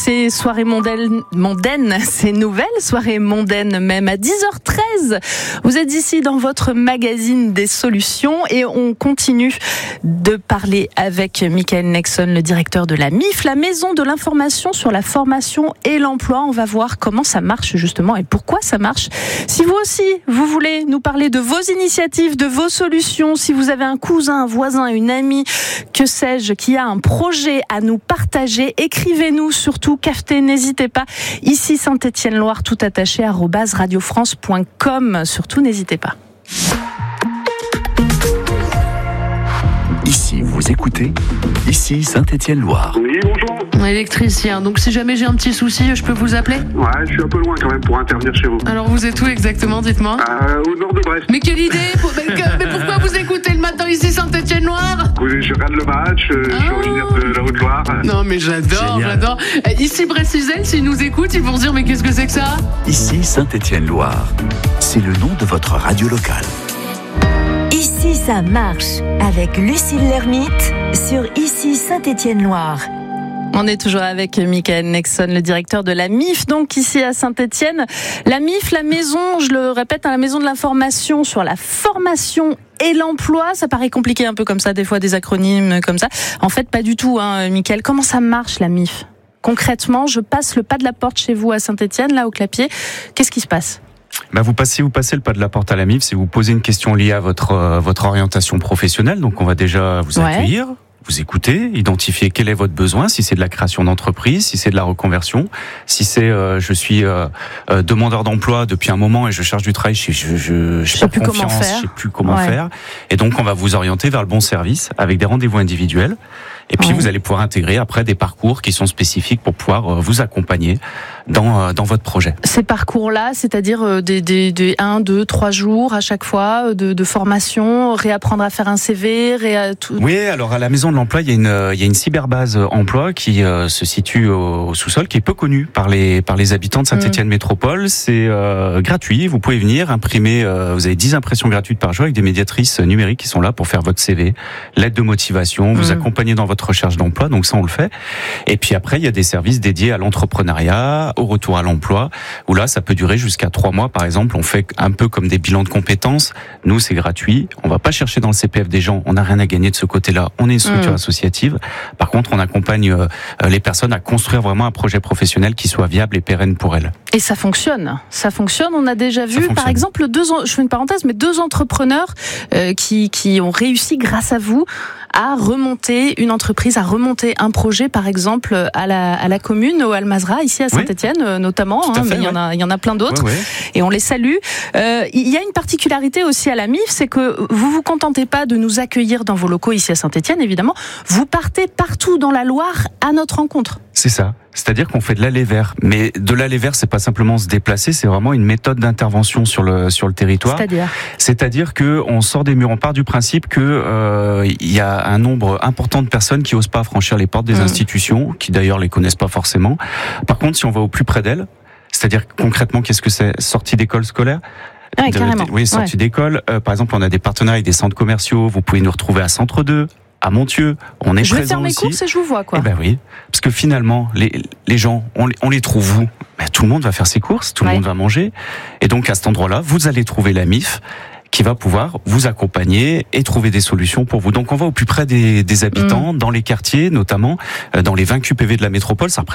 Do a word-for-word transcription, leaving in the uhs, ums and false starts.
ces soirées mondaines, mondaines, ces nouvelles soirées mondaines même à dix heures treize. Vous êtes ici dans votre magazine des solutions et on continue de parler avec Michael Nexon, le directeur de la M I F, la Maison de l'information sur la formation et l'emploi. On va voir comment ça marche justement et pourquoi ça marche. Si vous aussi, vous voulez nous parler de vos initiatives, de vos solutions, si vous avez un cousin, un voisin, une amie, que sais-je, qui a un projet à nous partager, écrivez-nous surtout, cafeté, n'hésitez pas. Ici Saint-Étienne-Loire, tout attaché, arobase radiofrance point com. Surtout, n'hésitez pas. Ici, vous écoutez, ici Saint-Étienne-Loire. Oui, bonjour. Électricien, donc si jamais j'ai un petit souci, je peux vous appeler ? Ouais, je suis un peu loin quand même pour intervenir chez vous. Alors vous êtes où exactement, dites-moi ? Euh, au nord de Brest. Mais quelle idée ! mais, que, mais pourquoi vous écoutez le matin ici Saint-Étienne-Loire ? Oui, je regarde le match, euh, ah. je suis originaire de la Haute-Loire. Non mais j'adore, Génial. j'adore. Ici Brest-Isel, s'ils nous écoutent, ils vont se dire mais qu'est-ce que c'est que ça ? Ici Saint-Étienne-Loire, c'est le nom de votre radio locale. Ici ça marche, avec Lucille Lermite sur Ici Saint-Étienne-Loire. On est toujours avec Michael Nexon, le directeur de la M I F, donc ici à Saint-Étienne. La M I F, la maison, je le répète, la maison de l'information sur la formation et l'emploi. Ça paraît compliqué un peu comme ça, des fois des acronymes comme ça. En fait, pas du tout, hein, Michael. Comment ça marche, la M I F ? Concrètement, je passe le pas de la porte chez vous à Saint-Étienne, là au Clapier. Qu'est-ce qui se passe ? Bah vous passez, vous passez le pas de la porte à la M I F, c'est vous posez une question liée à votre euh, votre orientation professionnelle. Donc on va déjà vous accueillir, ouais. vous écouter, identifier quel est votre besoin, si c'est de la création d'entreprise, si c'est de la reconversion, si c'est euh, je suis euh, euh, demandeur d'emploi depuis un moment et je cherche du travail, je je je, je sais plus comment faire, je sais plus comment ouais. faire. Et donc on va vous orienter vers le bon service avec des rendez-vous individuels. Et puis, ouais. vous allez pouvoir intégrer après des parcours qui sont spécifiques pour pouvoir vous accompagner dans dans votre projet. Ces parcours-là, c'est-à-dire des des des un, deux, trois jours à chaque fois de, de formation, réapprendre à faire un C V, réa... tout. Oui, alors à la Maison de l'Emploi, il y a une il y a une cyberbase emploi qui euh, se situe au, au sous-sol, qui est peu connue par les par les habitants de Saint-Étienne mmh. Métropole. C'est euh, gratuit, vous pouvez venir imprimer. Euh, vous avez dix impressions gratuites par jour avec des médiatrices numériques qui sont là pour faire votre C V, lettre de motivation, vous mmh. accompagner dans votre recherche d'emploi, donc ça on le fait. Et puis après il y a des services dédiés à l'entrepreneuriat, au retour à l'emploi, où là ça peut durer jusqu'à trois mois par exemple. On fait un peu comme des bilans de compétences. Nous c'est gratuit, on va pas chercher dans le C P F des gens, on n'a rien à gagner de ce côté-là. On est une structure mmh. associative. Par contre on accompagne euh, les personnes à construire vraiment un projet professionnel qui soit viable et pérenne pour elles. Et ça fonctionne, ça fonctionne. On a déjà vu par exemple deux, je fais une parenthèse, mais deux entrepreneurs euh, qui qui ont réussi grâce à vous à remonter une entreprise, à remonter un projet, par exemple, à la, à la commune, au Almazra, ici à Saint-Étienne, oui. notamment, hein, fait, mais il ouais. y en a, il y en a plein d'autres, ouais, ouais. et on les salue. Euh, il y a une particularité aussi à la M I F, c'est que vous vous contentez pas de nous accueillir dans vos locaux ici à Saint-Étienne, évidemment, vous partez partout dans la Loire à notre rencontre. C'est ça. C'est-à-dire qu'on fait de l'aller vers, mais de l'aller vers, c'est pas simplement se déplacer, c'est vraiment une méthode d'intervention sur le sur le territoire. C'est-à-dire, c'est-à-dire que on sort des murs, on part du principe que euh, il y a un nombre important de personnes qui osent pas franchir les portes des mmh. institutions, qui d'ailleurs les connaissent pas forcément. Par contre, si on va au plus près d'elles, c'est-à-dire concrètement, qu'est-ce que c'est ? Sortie d'école scolaire. Ouais, de, carrément. De, oui, sortie ouais. d'école. Euh, par exemple, on a des partenariats avec des centres commerciaux. Vous pouvez nous retrouver à Centre deux. À Montieu, on est je vais présent faire mes aussi. courses et je vous vois, quoi. Eh ben oui, parce que finalement, les les gens, on les, on les trouve où ? Ben, tout le monde va faire ses courses, tout ouais. le monde va manger, et donc à cet endroit-là, vous allez trouver la M I F qui va pouvoir vous accompagner et trouver des solutions pour vous. Donc on va au plus près des, des habitants, mmh. dans les quartiers, notamment dans les vingt Q P V de la métropole. Ça